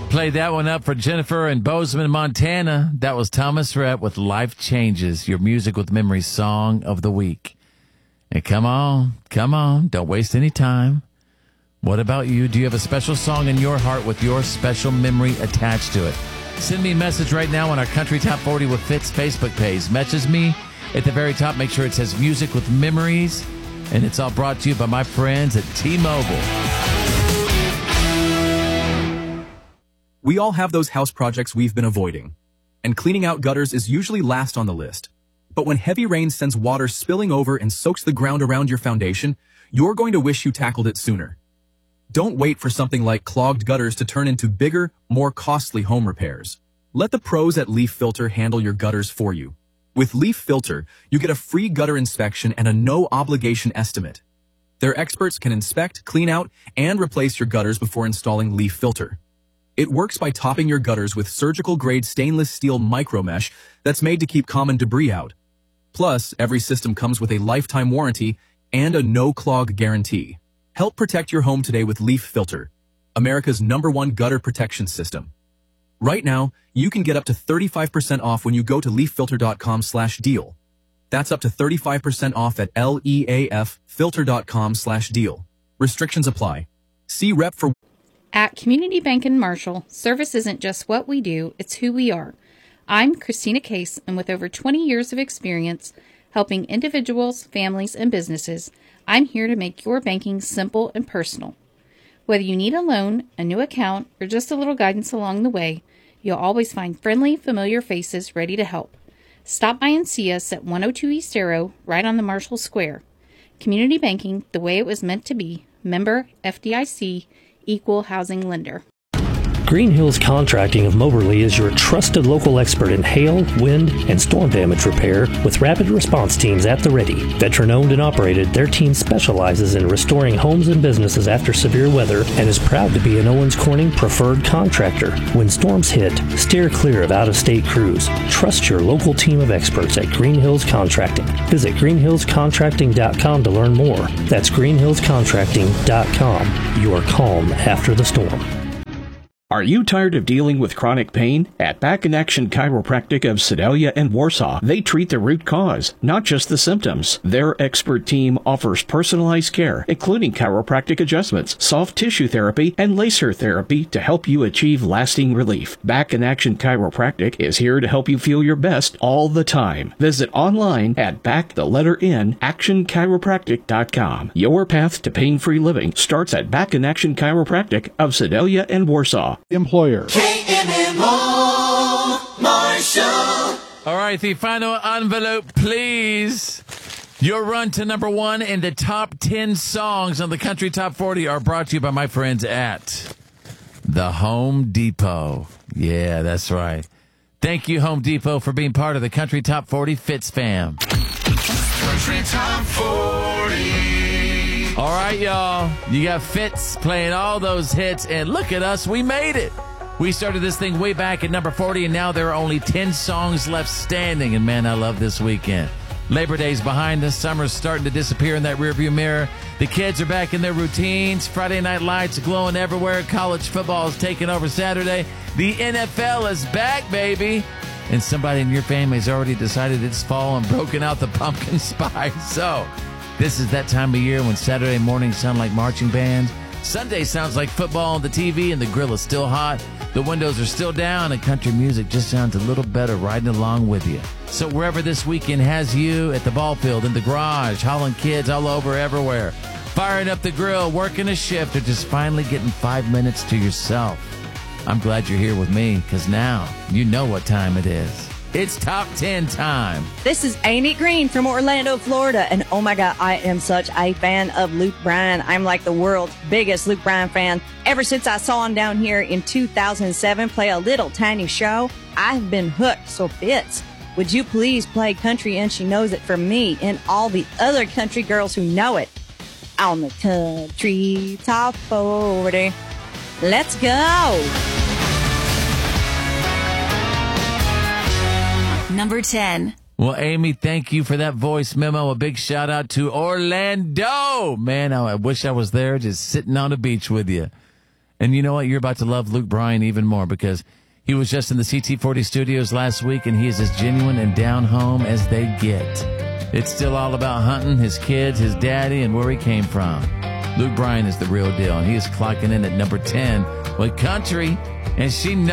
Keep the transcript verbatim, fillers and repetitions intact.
Played that one up for Jennifer in Bozeman, Montana. That was Thomas Rhett with Life Changes, your Music with Memory song of the week. And come on, come on, don't waste any time. What about you? Do you have a special song in your heart with your special memory attached to it? Send me a message right now on our Country Top forty with Fitz Facebook page. Message me at the very top. Make sure it says Music with Memories. And it's all brought to you by my friends at T-Mobile. We all have those house projects we've been avoiding, and cleaning out gutters is usually last on the list. But when heavy rain sends water spilling over and soaks the ground around your foundation, you're going to wish you tackled it sooner. Don't wait for something like clogged gutters to turn into bigger, more costly home repairs. Let the pros at Leaf Filter handle your gutters for you. With Leaf Filter, you get a free gutter inspection and a no-obligation estimate. Their experts can inspect, clean out, and replace your gutters before installing Leaf Filter. It works by topping your gutters with surgical-grade stainless steel micromesh that's made to keep common debris out. Plus, every system comes with a lifetime warranty and a no-clog guarantee. Help protect your home today with Leaf Filter, America's number one gutter protection system. Right now, you can get up to thirty-five percent off when you go to leaf filter dot com slash deal. That's up to thirty-five percent off at leaf filter dot com slash deal. Restrictions apply. See Rep for... At Community Bank in Marshall, service isn't just what we do, it's who we are. I'm Christina Case, and with over twenty years of experience helping individuals, families, and businesses, I'm here to make your banking simple and personal. Whether you need a loan, a new account, or just a little guidance along the way, you'll always find friendly, familiar faces ready to help. Stop by and see us at one oh two East Arrow, right on the Marshall Square. Community banking, the way it was meant to be. Member F D I C, Equal Housing Lender. Green Hills Contracting of Moberly is your trusted local expert in hail, wind, and storm damage repair with rapid response teams at the ready. Veteran-owned and operated, their team specializes in restoring homes and businesses after severe weather and is proud to be an Owens Corning preferred contractor. When storms hit, steer clear of out-of-state crews. Trust your local team of experts at Green Hills Contracting. Visit green hills contracting dot com to learn more. That's green hills contracting dot com. Your calm after the storm. Are you tired of dealing with chronic pain? At Back in Action Chiropractic of Sedalia and Warsaw, they treat the root cause, not just the symptoms. Their expert team offers personalized care, including chiropractic adjustments, soft tissue therapy, and laser therapy to help you achieve lasting relief. Back in Action Chiropractic is here to help you feel your best all the time. Visit online at back the letter N action chiropractic dot com. Your path to pain-free living starts at Back in Action Chiropractic of Sedalia and Warsaw. Employer. K M M O Marshall. All right, the final envelope, please. Your run to number one in the top ten songs on the Country Top forty are brought to you by my friends at the Home Depot. Yeah, that's right. Thank you, Home Depot, for being part of the Country Top forty Fitz fam. Country Top forty. All right, y'all. You got Fitz playing all those hits, and look at us. We made it. We started this thing way back at number forty, and now there are only ten songs left standing. And, man, I love this weekend. Labor Day's behind us. Summer's starting to disappear in that rearview mirror. The kids are back in their routines. Friday night lights are glowing everywhere. College football is taking over Saturday. The N F L is back, baby. And somebody in your family has already decided it's fall and broken out the pumpkin spice. So this is that time of year when Saturday mornings sound like marching bands. Sunday sounds like football on the T V, and the grill is still hot. The windows are still down, and country music just sounds a little better riding along with you. So wherever this weekend has you, at the ball field, in the garage, hauling kids all over everywhere, firing up the grill, working a shift, or just finally getting five minutes to yourself, I'm glad you're here with me, because now you know what time it is. It's Top ten time. This is Amy Green from Orlando, Florida, and oh my God, I am such a fan of Luke Bryan. I'm like the world's biggest Luke Bryan fan. Ever since I saw him down here in two thousand seven play a little tiny show, I've been hooked. So Fitz, would you please play Country and She Knows It for me and all the other country girls who know it on the Country Top forty. Let's go. Number ten. Well, Amy, thank you for that voice memo. A big shout out to Orlando. Man, I wish I was there just sitting on the beach with you. And you know what? You're about to love Luke Bryan even more because he was just in the C T forty studios last week, and he is as genuine and down home as they get. It's still all about hunting, his kids, his daddy, and where he came from. Luke Bryan is the real deal, and he is clocking in at number ten with Country, and she